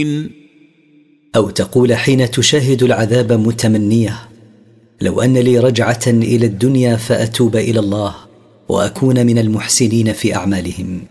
أو تقول حين تشاهد العذاب متمنية: لو أن لي رجعة إلى الدنيا فأتوب إلى الله وأكون من المحسنين في أعمالهم.